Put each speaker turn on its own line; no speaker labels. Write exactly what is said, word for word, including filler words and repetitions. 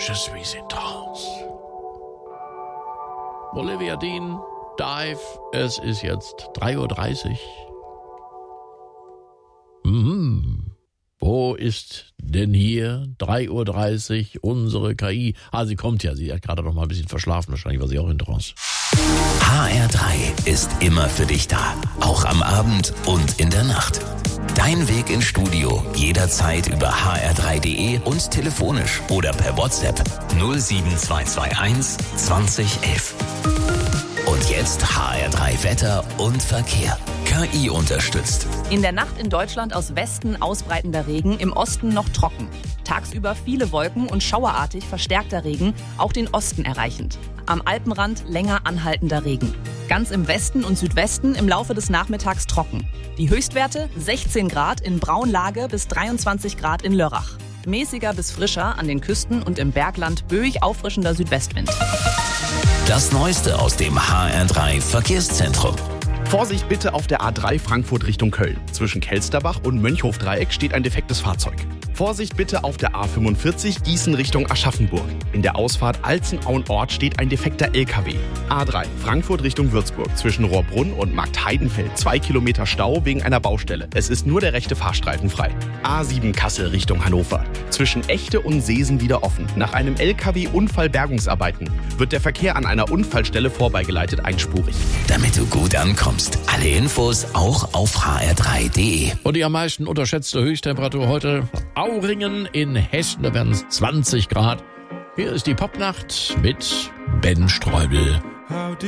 Je suis intense. Olivia Dean, Dive. Es ist jetzt drei Uhr dreißig. Mhm. Wo ist denn hier drei Uhr dreißig unsere K I? Ah, sie kommt ja. Sie hat gerade noch mal ein bisschen verschlafen. Wahrscheinlich war sie auch in Trance.
H R drei ist immer für dich da. Auch am Abend und in der Nacht. Dein Weg ins Studio jederzeit über h r drei punkt d e und telefonisch oder per WhatsApp null sieben zwei zwei eins zwanzig elf. Und jetzt H R drei Wetter und Verkehr. K I unterstützt.
In der Nacht in Deutschland aus Westen ausbreitender Regen, im Osten noch trocken. Tagsüber viele Wolken und schauerartig verstärkter Regen, auch den Osten erreichend. Am Alpenrand länger anhaltender Regen. Ganz im Westen und Südwesten im Laufe des Nachmittags trocken. Die Höchstwerte sechzehn Grad in Braunlage bis dreiundzwanzig Grad in Lörrach. Mäßiger bis frischer an den Küsten und im Bergland böig auffrischender Südwestwind.
Das Neueste aus dem H R drei Verkehrszentrum.
Vorsicht bitte auf der A drei Frankfurt Richtung Köln. Zwischen Kelsterbach und Mönchhofdreieck steht ein defektes Fahrzeug. Vorsicht bitte auf der A fünfundvierzig Gießen Richtung Aschaffenburg. In der Ausfahrt Alzenauen-Ort steht ein defekter L K W. A drei Frankfurt Richtung Würzburg. Zwischen Rohrbrunn und Marktheidenfeld zwei Kilometer Stau wegen einer Baustelle. Es ist nur der rechte Fahrstreifen frei. A sieben Kassel Richtung Hannover. Zwischen Echte und Seesen wieder offen. Nach einem L K W-Unfallbergungsarbeiten wird der Verkehr an einer Unfallstelle vorbeigeleitet einspurig.
Damit du gut ankommst. Alle Infos auch auf h r drei punkt d e.
Und die am meisten unterschätzte Höchsttemperatur heute: Auringen in Hessen, da werden es zwanzig Grad. Hier ist die Popnacht mit Ben Streubel.